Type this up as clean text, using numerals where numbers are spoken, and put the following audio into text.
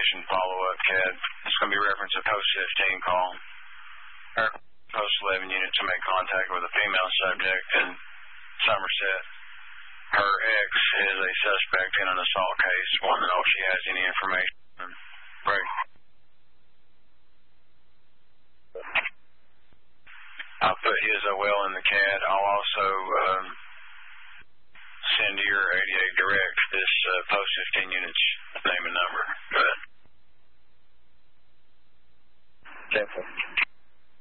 investigation follow-up, CAD. It's going to be reference to post 15 call. Our post 11 unit to make contact with a female subject in Somerset. Her ex is a suspect in an assault case. Want to know if she has any information. Right. I'll put his OL in the CAD. I'll also send to your 88 direct this post 15 units name and number. Go ahead. Okay.